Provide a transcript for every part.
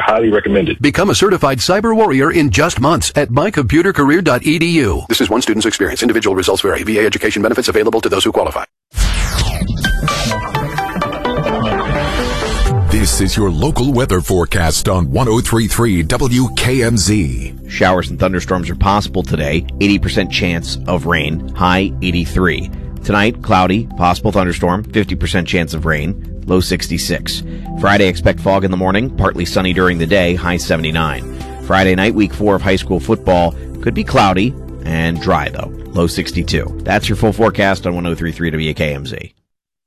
highly recommend it. Become a certified cyber warrior in just months at mycomputercareer.edu. This is one student's experience. Individual results vary. VA education benefits available to those who qualify. This is your local weather forecast on 103.3 WKMZ. Showers and thunderstorms are possible today. 80% chance of rain. High 83. Tonight, cloudy, possible thunderstorm. 50% chance of rain. Low 66. Friday, expect fog in the morning. Partly sunny during the day. High 79. Friday night, week 4 of high school football. Could be cloudy and dry, though. Low 62. That's your full forecast on 103.3 WKMZ.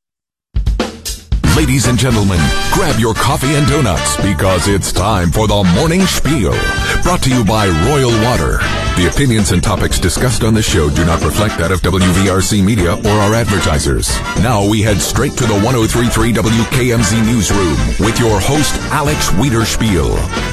Ladies and gentlemen, grab your coffee and donuts because it's time for the Morning Spiel. Brought to you by Royal Water. The opinions and topics discussed on the show do not reflect that of WVRC Media or our advertisers. Now we head straight to the 103.3 WKMZ newsroom with your host, Alex Wiederspiel.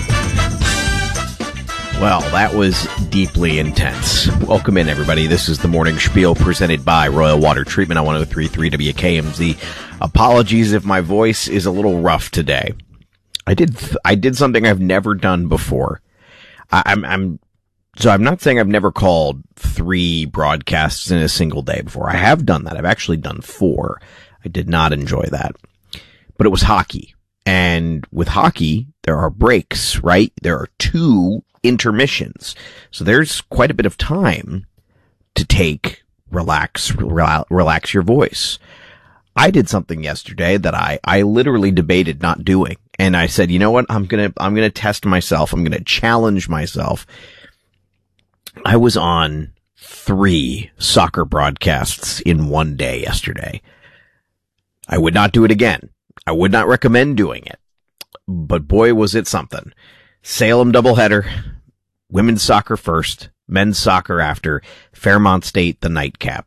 Well, that was deeply intense. Welcome in, everybody. This is the Morning Spiel presented by Royal Water Treatment on 103.3 WKMZ. Apologies if my voice is a little rough today. I did something I've never done before. I'm not saying I've never called 3 broadcasts in a single day before. I have done that. I've actually done 4. I did not enjoy that. But it was hockey. And with hockey, there are breaks, right? There are 2 intermissions. So there's quite a bit of time to take, relax your voice. I did something yesterday that I literally debated not doing. And I said, you know what? I'm going to test myself. I'm going to challenge myself. I was on 3 soccer broadcasts in one day yesterday. I would not do it again. I would not recommend doing it. But boy, was it something. Salem doubleheader, women's soccer first, men's soccer after, Fairmont State the nightcap.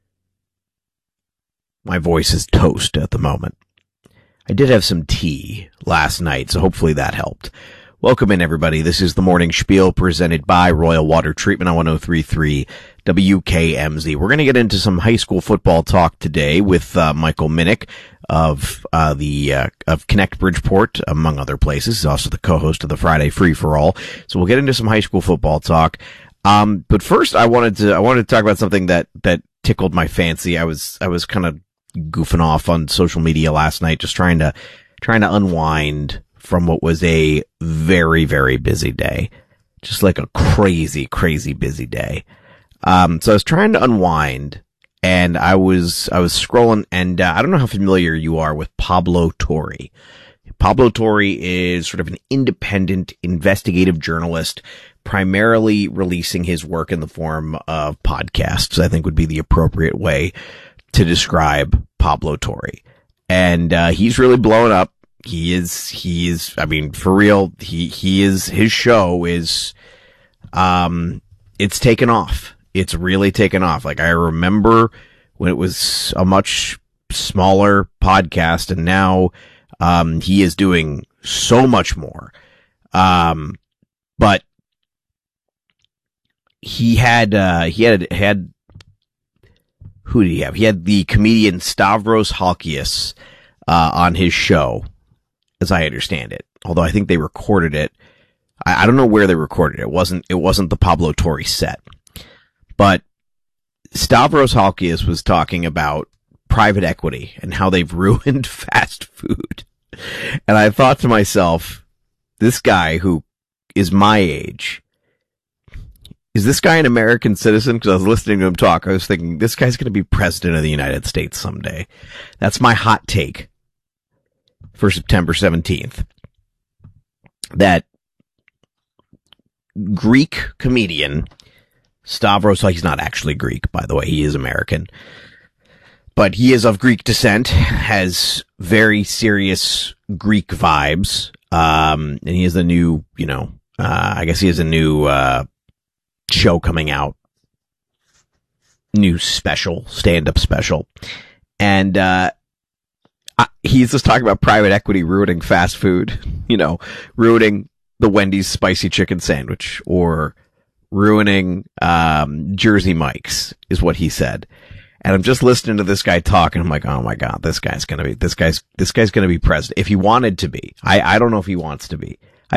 My voice is toast at the moment. I did have some tea last night, so hopefully that helped. Welcome in, everybody. This is the Morning Spiel presented by Royal Water Treatment on 103.3 WKMZ. We're going to get into some high school football talk today with Michael Minnick of Connect Bridgeport, among other places. He's also the co-host of the Friday Free for All. So we'll get into some high school football talk. But first, I wanted to talk about something that tickled my fancy. I was kind of goofing off on social media last night, just trying to unwind from what was a very, very busy day. Just like a crazy, crazy busy day. So I was trying to unwind, and I was scrolling, and I don't know how familiar you are with Pablo Torre. Pablo Torre is sort of an independent investigative journalist, primarily releasing his work in the form of podcasts, I think would be the appropriate way to describe Pablo Torre. And he's really blown up. He is, I mean, for real, his show is, it's taken off. It's really taken off. Like, I remember when it was a much smaller podcast, and now, he is doing so much more. But he had, who did he have? He had the comedian Stavros Halkias, on his show, as I understand it. Although I think they recorded it. I don't know where they recorded it. It wasn't the Pablo Torre set. But Stavros Halkias was talking about private equity and how they've ruined fast food. And I thought to myself, this guy who is my age, is this guy an American citizen? Because I was listening to him talk. I was thinking, this guy's going to be president of the United States someday. That's my hot take for September 17th. That Greek comedian, Stavros, he's not actually Greek, by the way. He is American. But he is of Greek descent, has very serious Greek vibes. And he has a new, I guess he has a new, show coming out. New special, stand-up special. And, he's just talking about private equity ruining fast food, ruining the Wendy's spicy chicken sandwich, or ruining, Jersey Mike's, is what he said. And I'm just listening to this guy talk, and I'm like, oh my God, this guy's gonna be president. If he wanted to be. I don't know if he wants to be.